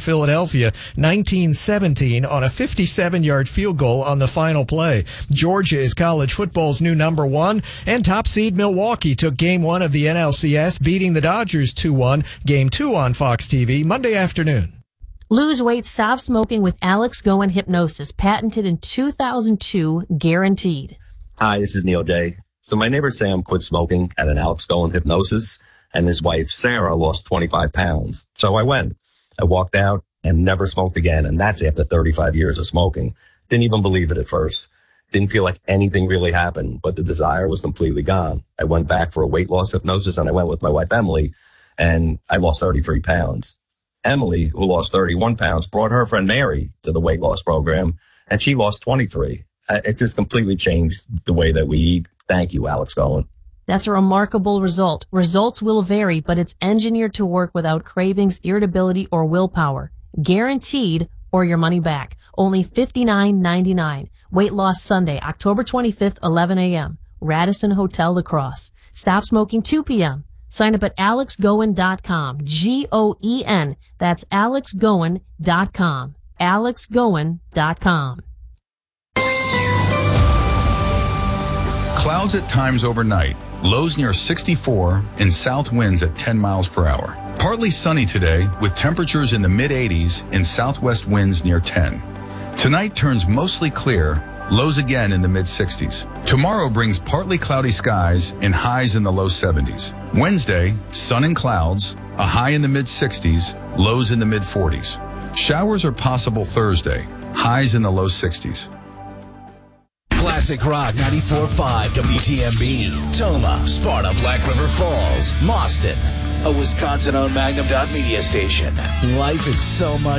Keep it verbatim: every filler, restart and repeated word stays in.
Philadelphia nineteen seventeen on a fifty-seven-yard field goal on the final play. Georgia is college football's new number one, and top seed Milwaukee took game one of the N L C S, beating the Dodgers two one. Game two on Fox T V Monday afternoon. Lose weight, stop smoking with Alex Goen Hypnosis, patented in two thousand two, guaranteed. Hi, this is Neil J. So my neighbor Sam quit smoking at an Alex Goen Hypnosis, and his wife Sarah lost twenty-five pounds. So I went. I walked out and never smoked again, and that's after thirty-five years of smoking. Didn't even believe it at first. Didn't feel like anything really happened, but the desire was completely gone. I went back for a weight loss hypnosis, and I went with my wife Emily, and I lost thirty-three pounds. Emily, who lost thirty-one pounds, brought her friend Mary to the weight loss program, and she lost twenty-three. It just completely changed the way that we eat. Thank you, Alex Goen. That's a remarkable result. Results will vary, but it's engineered to work without cravings, irritability, or willpower. Guaranteed, or your money back. Only fifty-nine ninety-nine. Weight Loss Sunday, October twenty-fifth, eleven a.m. Radisson Hotel La Crosse. Stop smoking two p.m. Sign up at alex goen dot com. G O E N. That's alex goen dot com. alex goen dot com. Clouds at times overnight. Lows near sixty-four and south winds at ten miles per hour. Partly sunny today with temperatures in the mid eighties and southwest winds near ten. Tonight turns mostly clear. Lows again in the mid sixties. Tomorrow brings partly cloudy skies and highs in the low seventies. Wednesday, sun and clouds, a high in the mid sixties, lows in the mid forties. Showers are possible Thursday, highs in the low sixties. Classic Rock ninety-four point five W T M B. Toma, Sparta, Black River Falls, Mauston. A Wisconsin-owned Magnum dot media station. Life is so much